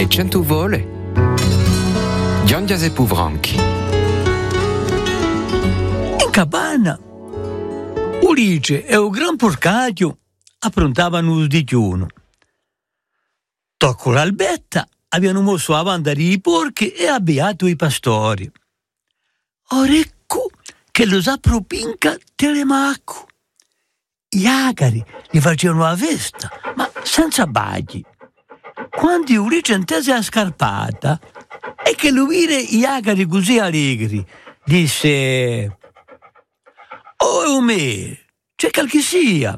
e 100 vole. Giangia e Puvranchi. In cabana, Ulice e un gran porcaio approntavano il digiuno. Tocco l'albetta avevano mosso avanti i porchi e abbiato i pastori. Ora ecco che lo sapropinca Telemaco. Gli agari li facevano a vesta, ma senza bagli. Quando Ulice intese a scarpata e che lo vide gli agari così allegri, disse: «Oh, me, c'è qualche sia.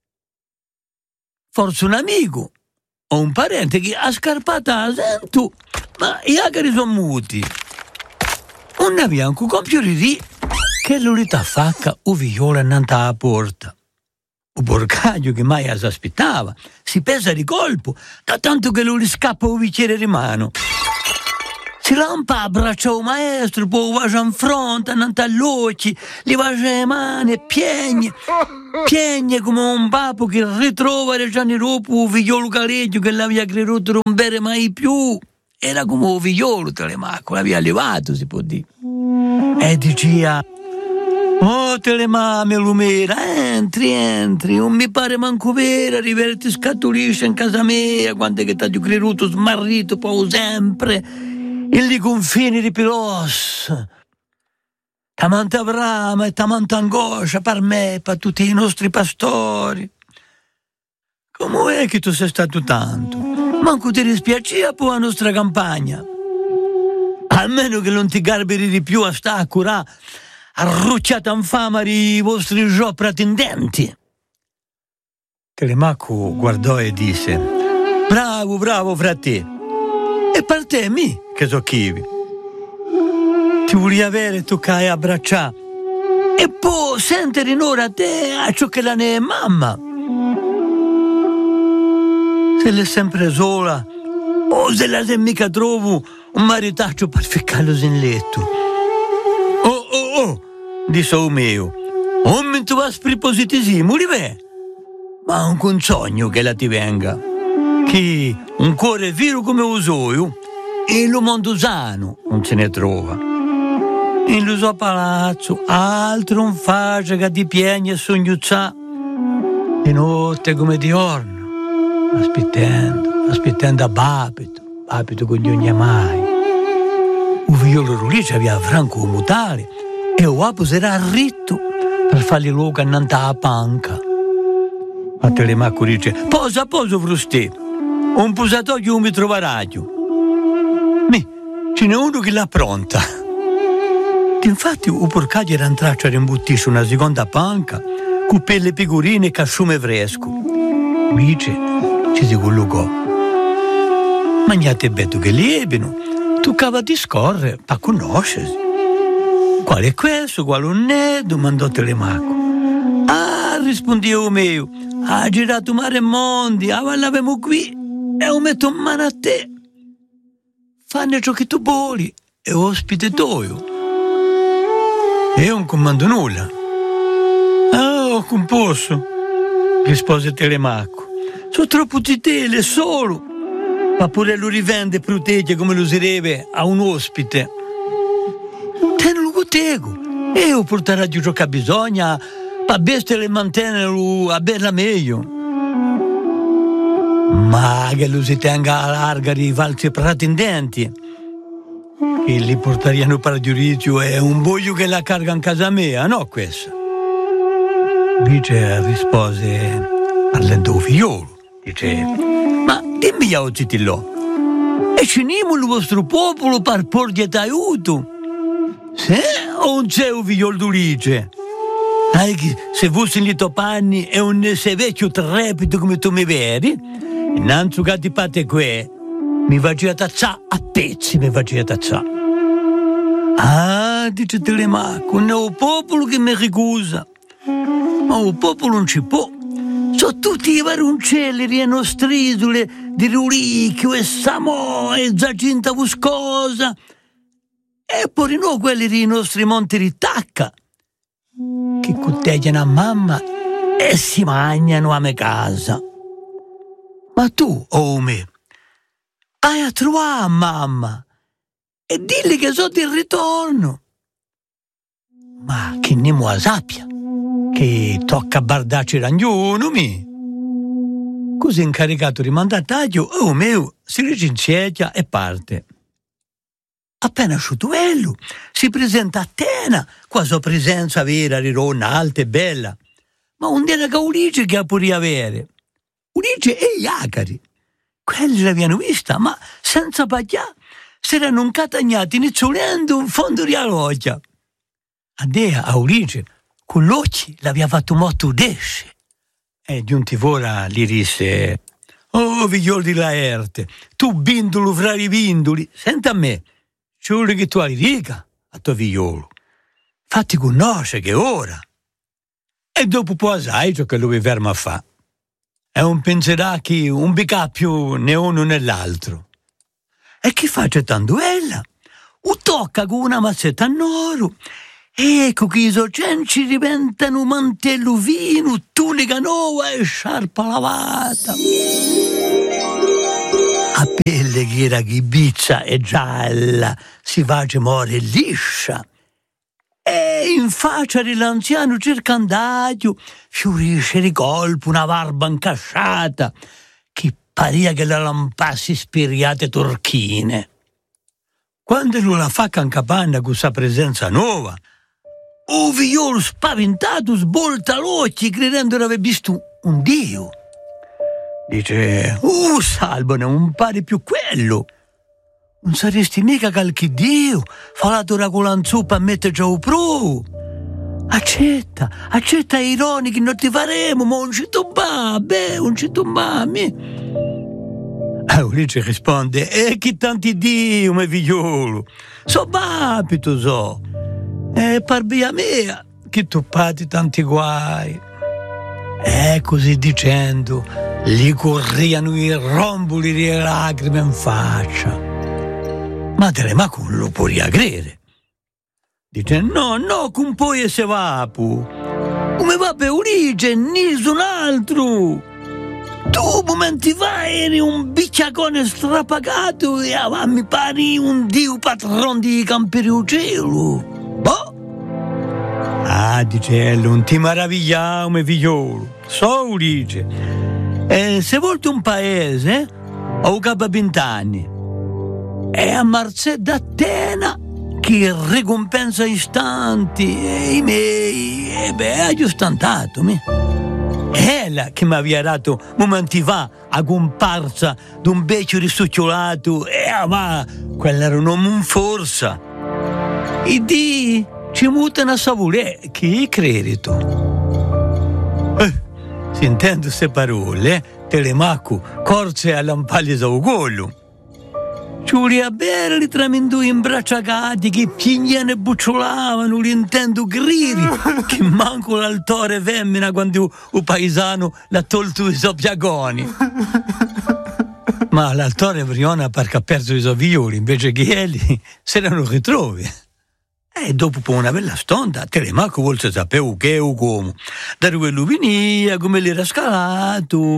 Forse un amico o un parente che a scarpata la sento, ma gli agari sono muti». Un bianco compiuri che l'ulita facca o viola innanzi alla porta. Un porcaglio che mai si aspettava si pesa di colpo, da tanto che lui scappa un bicchiere di mano. Si lampa abbraccia un maestro, poi va in fronte, innanzi agli occhi, gli va le mani, piagne come un papo che ritrova le giorni dopo un figliolo caleggio che l'aveva creduto non bere mai più. Era come un figliolo Telemaco, l'aveva levato, si può dire. E diceva: «Oh, Telemame Lumera, entri, non mi pare manco vero, arriverti scatulisce in casa mia, quando è che t'ho creduto smarrito poi sempre, e li confini di Pilos. Tamanta brama e tamanta angoscia per me, per tutti i nostri pastori. Come è che tu sei stato tanto? Manco ti dispiaceva poi la nostra campagna? Almeno che non ti garberi di più a sta a curare arrucciata in fama i vostri gio pretendenti». Telemaco guardò e disse: bravo frate. E per te, mi, che so chi ti volevi avere, toccare abbracciare. E poi sentire in ora te a ciò che la ne è mamma. Se l'è sempre sola, o se la se mica trovo un maritaccio per ficcarlo in letto. Oh, disse o mio, non tu vas spripositissimo, rivè. Ma un sogno che la ti venga, che un cuore vero come usoio, e lo mondo sano non se ne trova. In lo suo palazzo, altro un face che ti piagne e sognuccia, di notte come di giorno, aspettando a Babito con gli ogni mai. Un figliolo Rulice aveva franco mutare e o apo era ritto per fargli luogo innanzi alla panca. Ma Telemaco dice: posa fruste, un posatoio mi troverai. Ce n'è uno che l'ha pronta. Infatti un porcaglio era in traccia di imbuttisce una seconda panca con pelle pecorine e casciume fresco. Dice, ci si collocò. Magnate betto che lievino, toccava di scorrere per conoscersi. Quale è questo, quale non è? Domandò Telemaco. Ah, rispondi io mio, ha girato mare e mondi, l'avemo qui e lo metto in mano a te. Fanne ciò che tu vuoi e ospite tuo. E io non comando nulla. Oh, non posso, rispose Telemaco. Sono troppo zitele, solo. Ma pure lo rivende e protegge come lo sarebbe a un ospite. Tenelo con te, e io porterò giù ciò che bisogna, per bestia le mantenerlo a berla meglio. Ma che lo si tenga a larga di valsi pretendenti, che li porteranno per giudizio e un boglio che la carga in casa mia, no questo? Dice, rispose, parlando figliolo, dice: ma dimmi oggi ti l'ho. E cinimo il vostro popolo per porgli aiuto. Se o non c'è un figliolo d'Ulice? Se fossi in lì panni e un se vecchio trepido come tu mi vedi, innanzi che ti parte qui, mi faceva tacciare a pezzi, mi faceva tacciare. Ah, dice Telemaco, non è un popolo che mi ricusa. Ma un popolo non ci può. Sono tutti i varuncelli e nostrisole di Rulicchio e Samo e Giacinta Buscosa. E poi no quelli dei nostri monti di Tacca, che cotteggiano a mamma e si mangiano a me casa. Ma tu, oh me, vai a trovare mamma e dilli che sono di ritorno. Ma che nemo la sappia, che tocca bardarci l'agnuno, mi. Così incaricato di mandatario, mio, si licenzietta e parte. Appena asciutuello, si presenta a Tena, con la sua presenza vera, rirona, alta e bella. Ma non era che Ulice che ha pure avere. Ulice e Iacari. Quelli l'avevano vista, ma senza pagare, si erano incatagnati iniziolendo un fondo di alloggia. A Dea, a Ulice, con l'occhi l'aveva fatto molto udesce. E giunti ora gli disse: «Oh, figliolo di Laerte, tu bindolo fra i bindoli, senta a me, ci vuole che tu hai riga a tuo figliolo. Fatti conoscere che ora». E dopo poi sai ciò che lui ferma a fa. E un penserà che un bicappio né uno né l'altro. E chi face tanto ella? O tocca con una mazzetta a noro. Ecco che i socenci diventano mantello fino, tunica nuova e sciarpa lavata. A pelle che era ghibizza e gialla, si face more liscia. E in faccia dell'anziano circandario fiorisce di colpo una barba incasciata che paria che la lampassi spiriate turchine. Quando lui la fa cancapanna con sa presenza nuova, o figliolo spaventato sbolta l'occhi credendo di aver visto un dio. Dice: salvane, un pare più quello. Non saresti mica qualche dio, falato una colanzuppa a mettere già pro. Accetta ironici, non ti faremo, ma non ci tombami. Ulice risponde: che tanti dio, mio figliolo, so papito so. Par via mia, che tu pati tanti guai. E così dicendo, gli corriano i romboli di lacrime in faccia. Ma Telemaco non lo può credere. Dice: no, con poi se va, come va per Ulice, nessun altro. Tu momenti fa eri un bicciacone strapagato e mi pari un dio patron di Camperio Cielo. Boh. Dice, non ti maravigliamo, mio figliolo. So Ulice. Se volti un paese, ho capo 20 anni. E a Marzè d'Atena che ricompensa istanti e i miei aggiustantato mi. Ella che mi aveva dato momenti fa a comparsa d'un beccio di succiolato ma quella era un forza. I dì ci mutano a savurare che credito. Sentendo queste parole, Telemaco corse all'ampaglia del collo. Giulia belli tramendui imbracciacati che pigliano e bucciolavano, li intendo griri, che manco l'altore femmina quando un paesano l'ha tolto i suoi piagoni. Ma l'altore Briona perché ha perso i suoi figlioli, invece che elli se erano ritrovi. E dopo una bella stonda, Telemaco volse sapere che o come, da dove lui veniva, come l'era scalato,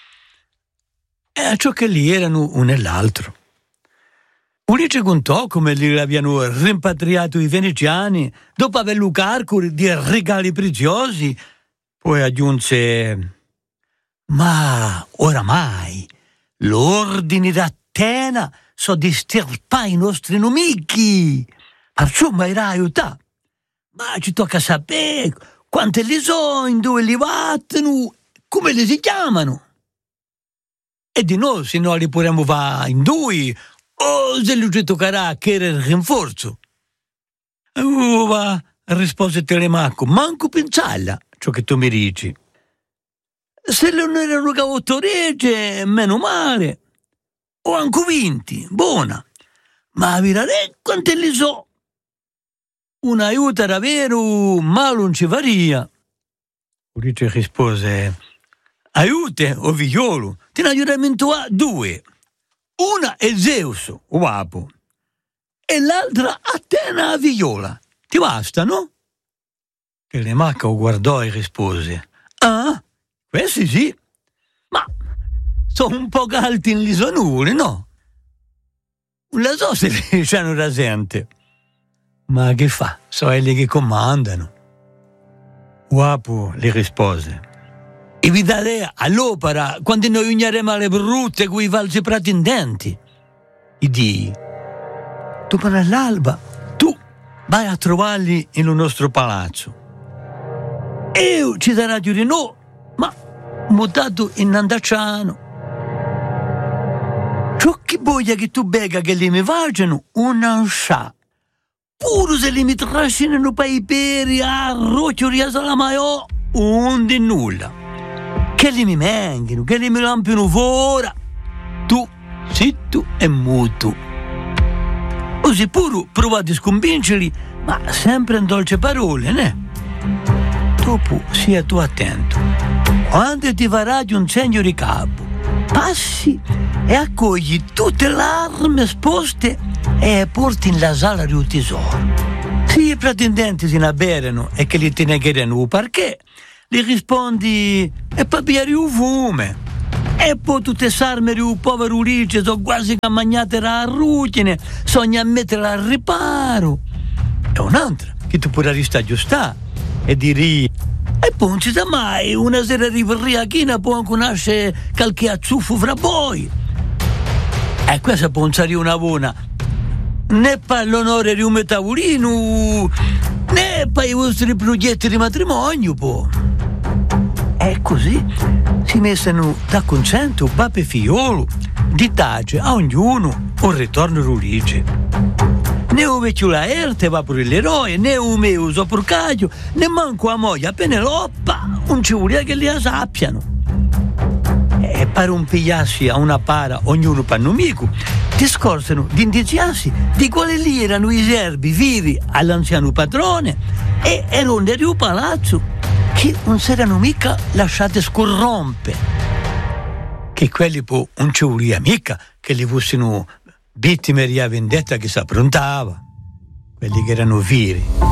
e a ciò che lì erano uno e l'altro. Ulice contò come li avevano rimpatriato i veneziani dopo averlo carico di regali preziosi. Poi aggiunse: ma oramai l'ordine d'Atena so di stirpare i nostri nemici, perciò mi era aiutato. Ma ci tocca sapere quante li sono, dove li vanno, come li si chiamano. E di noi se no li potremmo fare in due, o se lui ci toccherà che era il rinforzo. Va, rispose Telemaco, manco pensarla, ciò che tu mi dici. Se non erano cavottoregge, meno male. Ho anche vinti, buona. Ma a virare quante li so. Un aiuto era vero, ma non ci varia. Ulice rispose: aiute, o figliolo, te ne aiutamento a 2. Una è Zeus, uapo, e l'altra Atena figliola. Ti basta, no? Telemaco guardò e rispose: questi sì, ma sono un po' alti in lisonure, no? la so se ci hanno rasente. Ma che fa? So quelli che comandano. Guapo le rispose. E vi date all'opera quando noi ugnaremo le brutte coi falsi pretendenti. E di, dopo all'alba, tu vai a trovarli nel nostro palazzo. Io ci sarà di no, ma mutato in Nandacciano. Ciò che voglia che tu bega che li mi facciano, un scià. Pure se li mi trascinano per i peri, a roccio riesa la maiò, un di nulla. Che li mi menghino, che li mi lampiano fuori. Tu, zitto e muto. Così pure provate a sconvincerli, ma sempre in dolce parole, ne? Dopo sia tu attento. Quando ti farà di un segno di capo, passi e accogli tutte le armi esposte e porti in la sala di un tesoro. Se i pretendenti si naberano e che li tenegheranno perché, gli rispondi e papieri un fume. E poi tutte le armi di un povero Ulice sono quasi che mangiate la ruggine, sogna metterla al riparo. E un'altra che tu puoi restare giusta e dire e poi non ci sa mai, una sera di riachina può anche nascere qualche azzuffo fra voi. E questa può essere una buona né per l'onore di un tavolino né per i vostri progetti di matrimonio, po'. E così si messano da concento papà e figliolo, di tace a ognuno un ritorno rulice. Né un vecchio laerte va per l'eroe, né un mio sopporcaglio, né manco a moglie Peneloppa, non ci vuole che li sappiano. E per un pigliarsi a una para ognuno per un amico, discorsero di indiziarsi di quali lì erano i servi vivi all'anziano padrone e erano di un palazzo che non si erano mica lasciate scorrompere. Che quelli poi non ci voleva mica che li fossero vittime di vendetta che si approntava, quelli che erano veri.